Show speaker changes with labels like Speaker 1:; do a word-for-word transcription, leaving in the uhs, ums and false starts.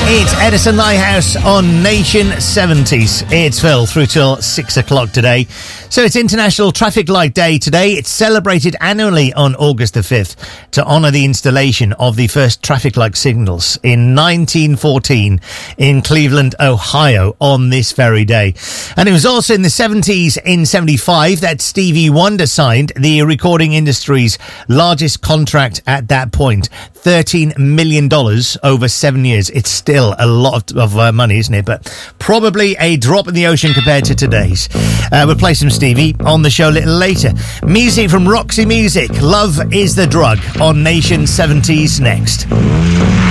Speaker 1: It's Edison Lighthouse on Nation seventies. It's Phil through till six o'clock today. So it's International Traffic Light Day today. It's celebrated annually on August the fifth to honour the installation of the first traffic light signals in nineteen fourteen in Cleveland, Ohio on this very day. And it was also in the seventies, in seventy-five, that Stevie Wonder signed the recording industry's largest contract at that point. thirteen million dollars over seven years. It's still a lot of, of uh, money, isn't it? But probably a drop in the ocean compared to today's. Uh, we'll play some Stevie on the show a little later. Music from Roxy Music. Love is the Drug on Nation seventies next.